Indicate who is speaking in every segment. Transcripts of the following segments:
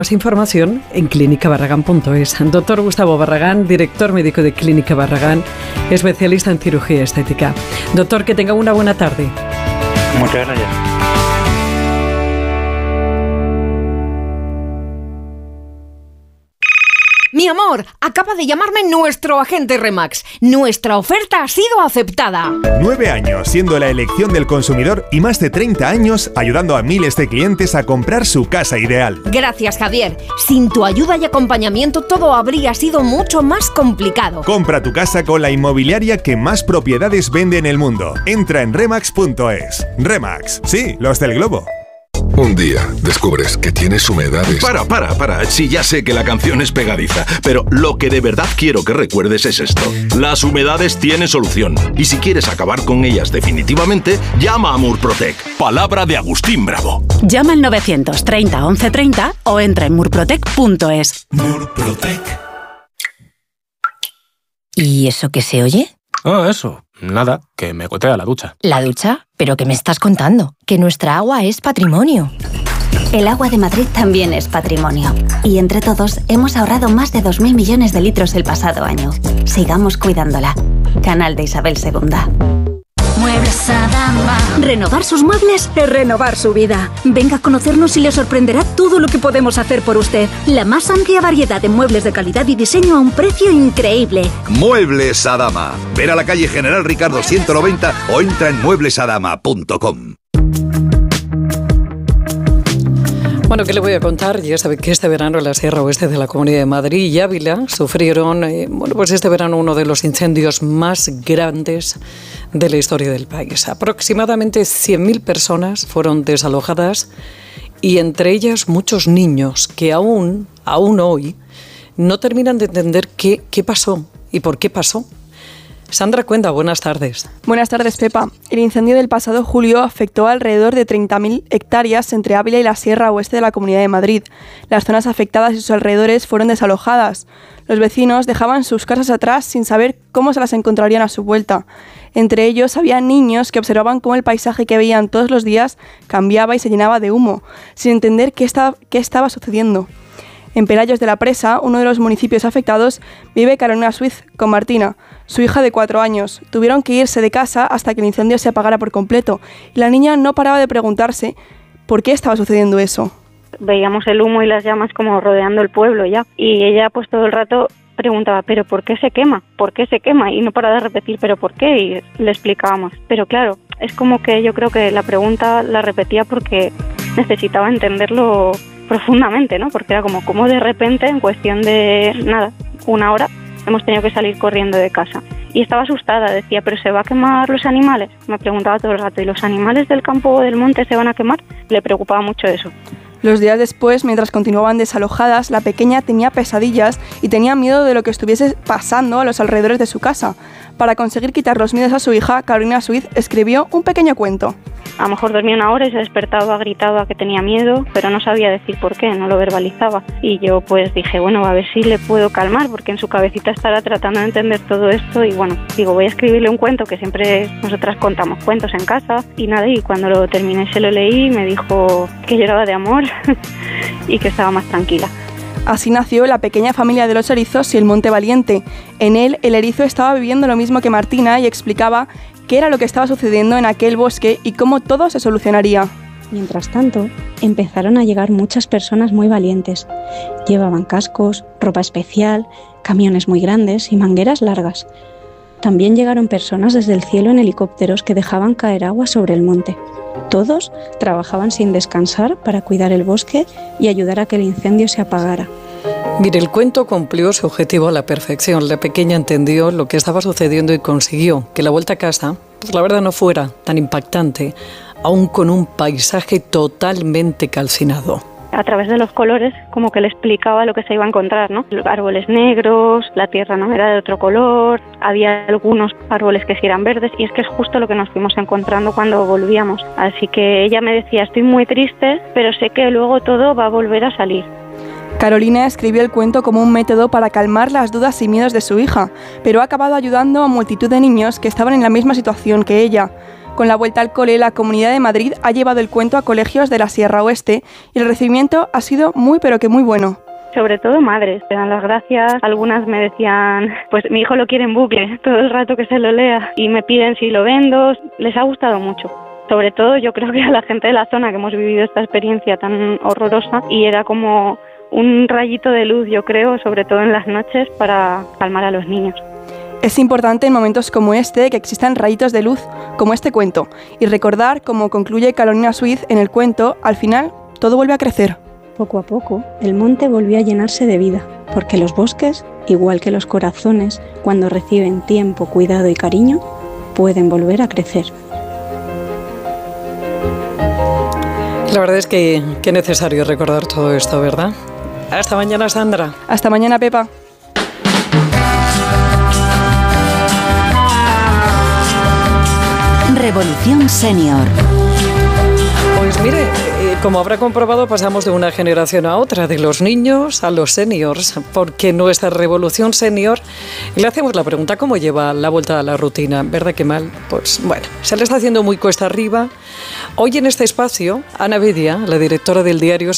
Speaker 1: Más información en clínicabarragán.es. Doctor Gustavo Barragán, director médico de Clínica Barragán, especialista en cirugía estética. Doctor, que tenga una buena tarde.
Speaker 2: Muchas gracias.
Speaker 3: Mi amor, acaba de llamarme nuestro agente Remax. Nuestra oferta ha sido aceptada.
Speaker 4: 9 años siendo la elección del consumidor y más de 30 años ayudando a miles de clientes a comprar su casa ideal.
Speaker 3: Gracias, Javier. Sin tu ayuda y acompañamiento todo habría sido mucho más complicado.
Speaker 4: Compra tu casa con la inmobiliaria que más propiedades vende en el mundo. Entra en Remax.es. Remax, sí, los del globo.
Speaker 5: Un día descubres que tienes humedades.
Speaker 6: Para. Sí, ya sé que la canción es pegadiza, pero lo que de verdad quiero que recuerdes es esto. Las humedades tienen solución. Y si quieres acabar con ellas definitivamente, llama a Murprotec. Palabra de Agustín Bravo.
Speaker 7: Llama al 930 1130 o entra en murprotec.es.
Speaker 6: Murprotec.
Speaker 8: ¿Y eso qué se oye?
Speaker 9: Ah, eso. Nada, que me gotea la ducha.
Speaker 8: ¿La ducha? ¿Pero qué me estás contando? Que nuestra agua es patrimonio.
Speaker 10: El agua de Madrid también es patrimonio. Y entre todos hemos ahorrado más de 2.000 millones de litros el pasado año. Sigamos cuidándola. Canal de Isabel II.
Speaker 11: Muebles Adama. Renovar sus muebles es renovar su vida. Venga a conocernos y le sorprenderá todo lo que podemos hacer por usted. La más amplia variedad de muebles de calidad y diseño a un precio increíble.
Speaker 12: Muebles Adama. Ven a la calle General Ricardo 190 o entra en mueblesadama.com.
Speaker 1: Bueno, ¿qué le voy a contar? Ya sabe que este verano en la Sierra Oeste de la Comunidad de Madrid y Ávila sufrieron, este verano uno de los incendios más grandes de la historia del país. Aproximadamente 100.000 personas fueron desalojadas y entre ellas muchos niños que aún hoy no terminan de entender qué pasó y por qué pasó. Sandra Cuenda, buenas tardes.
Speaker 13: Buenas tardes, Pepa. El incendio del pasado julio afectó a alrededor de 30.000 hectáreas entre Ávila y la Sierra Oeste de la Comunidad de Madrid. Las zonas afectadas y sus alrededores fueron desalojadas. Los vecinos dejaban sus casas atrás sin saber cómo se las encontrarían a su vuelta. Entre ellos había niños que observaban cómo el paisaje que veían todos los días cambiaba y se llenaba de humo, sin entender qué estaba sucediendo. En Pelayos de la Presa, uno de los municipios afectados, vive Carolina Suiz con Martina, su hija de 4 años. Tuvieron que irse de casa hasta que el incendio se apagara por completo y la niña no paraba de preguntarse por qué estaba sucediendo eso.
Speaker 14: Veíamos el humo y las llamas como rodeando el pueblo ya y ella pues todo el rato preguntaba, ¿pero por qué se quema? ¿Por qué se quema? Y no paraba de repetir, ¿pero por qué? Y le explicábamos. Pero claro, es como que yo creo que la pregunta la repetía porque necesitaba entenderlo profundamente, ¿no? Porque era como de repente, en cuestión de nada, 1 hora, hemos tenido que salir corriendo de casa. Y estaba asustada, decía, ¿pero se va a quemar los animales? Me preguntaba todo el rato, ¿y los animales del campo o del monte se van a quemar? Le preocupaba mucho eso.
Speaker 13: Los días después, mientras continuaban desalojadas, la pequeña tenía pesadillas y tenía miedo de lo que estuviese pasando a los alrededores de su casa. Para conseguir quitar los miedos a su hija, Carolina Suiz escribió un pequeño cuento.
Speaker 14: A lo mejor dormía 1 hora y se despertaba, gritaba que tenía miedo, pero no sabía decir por qué, no lo verbalizaba. Y yo pues dije, bueno, a ver si le puedo calmar, porque en su cabecita estará tratando de entender todo esto. Y bueno, digo, voy a escribirle un cuento, que siempre nosotras contamos cuentos en casa. Y nada, y cuando lo terminé se lo leí, me dijo que lloraba de amor y que estaba más tranquila.
Speaker 13: Así nació La pequeña familia de los erizos y el monte valiente. En él, el erizo estaba viviendo lo mismo que Martina y explicaba qué era lo que estaba sucediendo en aquel bosque y cómo todo se solucionaría.
Speaker 15: Mientras tanto, empezaron a llegar muchas personas muy valientes. Llevaban cascos, ropa especial, camiones muy grandes y mangueras largas. También llegaron personas desde el cielo en helicópteros que dejaban caer agua sobre el monte. Todos trabajaban sin descansar para cuidar el bosque y ayudar a que el incendio se apagara.
Speaker 1: Mire, el cuento cumplió su objetivo a la perfección. La pequeña entendió lo que estaba sucediendo y consiguió que la vuelta a casa, pues la verdad, no fuera tan impactante, aún con un paisaje totalmente calcinado.
Speaker 14: A través de los colores, como que le explicaba lo que se iba a encontrar, ¿no? Los árboles negros, la tierra no era de otro color, había algunos árboles que sí eran verdes, y es que es justo lo que nos fuimos encontrando cuando volvíamos. Así que ella me decía, estoy muy triste, pero sé que luego todo va a volver a salir.
Speaker 13: Carolina escribió el cuento como un método para calmar las dudas y miedos de su hija, pero ha acabado ayudando a multitud de niños que estaban en la misma situación que ella. Con la vuelta al cole, la Comunidad de Madrid ha llevado el cuento a colegios de la Sierra Oeste y el recibimiento ha sido muy pero que muy bueno.
Speaker 14: Sobre todo madres, te dan las gracias. Algunas me decían, pues mi hijo lo quiere en bucle, todo el rato que se lo lea. Y me piden si lo vendo. Les ha gustado mucho. Sobre todo yo creo que a la gente de la zona que hemos vivido esta experiencia tan horrorosa, y era como un rayito de luz, yo creo, sobre todo en las noches, para calmar a los niños.
Speaker 13: Es importante en momentos como este que existan rayitos de luz, como este cuento, y recordar, como concluye Carolina Suiz en el cuento, al final todo vuelve a crecer.
Speaker 15: Poco a poco, el monte volvió a llenarse de vida, porque los bosques, igual que los corazones, cuando reciben tiempo, cuidado y cariño, pueden volver a crecer.
Speaker 1: La verdad es que es necesario recordar todo esto, ¿verdad? Hasta mañana, Sandra.
Speaker 13: Hasta mañana, Pepa.
Speaker 2: Revolución Senior.
Speaker 1: Pues mire, como habrá comprobado, pasamos de una generación a otra, de los niños a los seniors, porque nuestra revolución senior, le hacemos la pregunta, ¿cómo lleva la vuelta a la rutina? ¿Verdad que mal? Pues bueno, se le está haciendo muy cuesta arriba. Hoy en este espacio, Ana Bedia, la directora del diario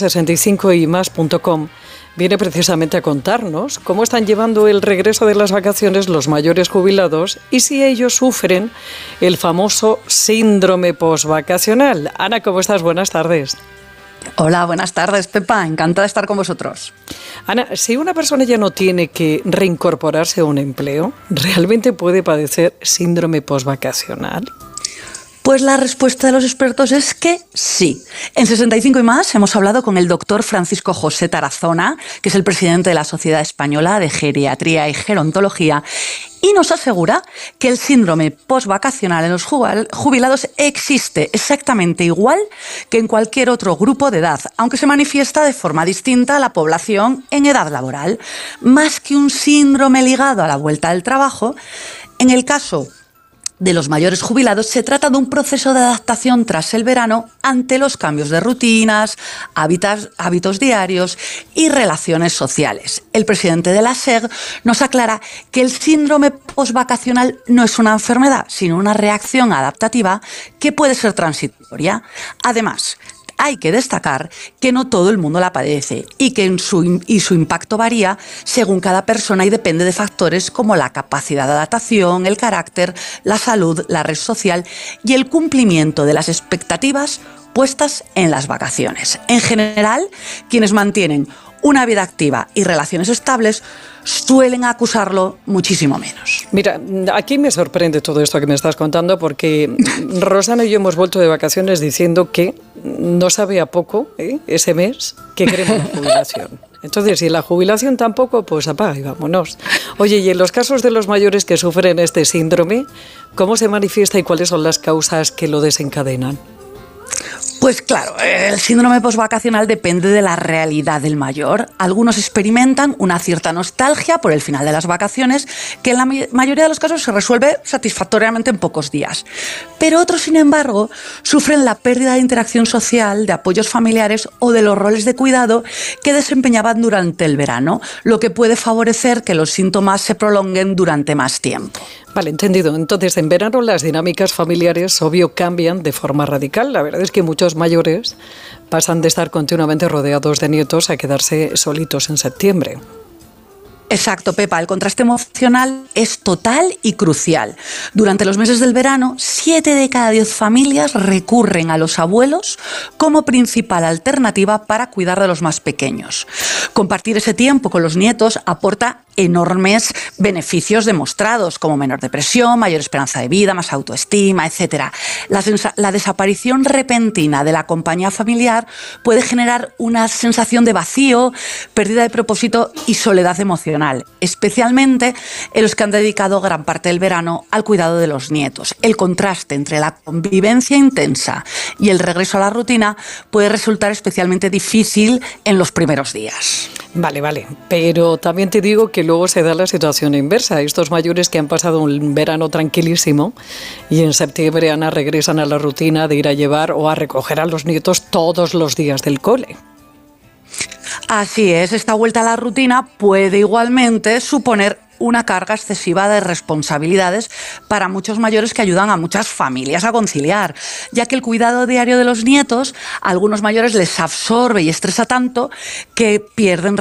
Speaker 1: 65ymas.com, viene precisamente a contarnos cómo están llevando el regreso de las vacaciones los mayores jubilados y si ellos sufren el famoso síndrome posvacacional. Ana, ¿cómo estás? Buenas tardes.
Speaker 16: Hola, buenas tardes, Pepa. Encantada de estar con vosotros.
Speaker 1: Ana, si una persona ya no tiene que reincorporarse a un empleo, ¿realmente puede padecer síndrome posvacacional?
Speaker 16: Pues la respuesta de los expertos es que sí. En 65 y más hemos hablado con el doctor Francisco José Tarazona, que es el presidente de la Sociedad Española de Geriatría y Gerontología, y nos asegura que el síndrome posvacacional en los jubilados existe exactamente igual que en cualquier otro grupo de edad, aunque se manifiesta de forma distinta a la población en edad laboral. Más que un síndrome ligado a la vuelta al trabajo, en el caso de los mayores jubilados se trata de un proceso de adaptación tras el verano ante los cambios de rutinas, hábitos diarios y relaciones sociales. El presidente de la SEG nos aclara que el síndrome posvacacional no es una enfermedad, sino una reacción adaptativa que puede ser transitoria. Además, hay que destacar que no todo el mundo la padece y que su impacto varía según cada persona y depende de factores como la capacidad de adaptación, el carácter, la salud, la red social y el cumplimiento de las expectativas puestas en las vacaciones. En general, quienes mantienen una vida activa y relaciones estables suelen acusarlo muchísimo menos.
Speaker 1: Mira, aquí me sorprende todo esto que me estás contando porque Rosana y yo hemos vuelto de vacaciones diciendo que no sabe a poco ese mes que queremos la jubilación. Entonces, si la jubilación tampoco, pues apaga y vámonos. Oye, y en los casos de los mayores que sufren este síndrome, ¿cómo se manifiesta y cuáles son las causas que lo desencadenan?
Speaker 16: Pues claro, el síndrome posvacacional depende de la realidad del mayor. Algunos experimentan una cierta nostalgia por el final de las vacaciones, que en la mayoría de los casos se resuelve satisfactoriamente en pocos días. Pero otros, sin embargo, sufren la pérdida de interacción social, de apoyos familiares o de los roles de cuidado que desempeñaban durante el verano, lo que puede favorecer que los síntomas se prolonguen durante más tiempo.
Speaker 1: Vale, entendido. Entonces, en verano las dinámicas familiares, obvio, cambian de forma radical. La verdad es que muchos mayores pasan de estar continuamente rodeados de nietos a quedarse solitos en septiembre.
Speaker 16: Exacto, Pepa. El contraste emocional es total y crucial. Durante los meses del verano, 7 de cada 10 familias recurren a los abuelos como principal alternativa para cuidar de los más pequeños. Compartir ese tiempo con los nietos aporta enormes beneficios demostrados, como menor depresión, mayor esperanza de vida, más autoestima, etc. La desaparición repentina de la compañía familiar puede generar una sensación de vacío, pérdida de propósito y soledad emocional, especialmente en los que han dedicado gran parte del verano al cuidado de los nietos. El contraste entre la convivencia intensa y el regreso a la rutina puede resultar especialmente difícil en los primeros días.
Speaker 1: Vale, pero también te digo que luego se da la situación inversa. Estos mayores que han pasado un verano tranquilísimo y en septiembre, Ana, regresan a la rutina de ir a llevar o a recoger a los nietos todos los días del cole.
Speaker 16: Así es, esta vuelta a la rutina puede igualmente suponer una carga excesiva de responsabilidades para muchos mayores que ayudan a muchas familias a conciliar, ya que el cuidado diario de los nietos a algunos mayores les absorbe y estresa tanto que pierden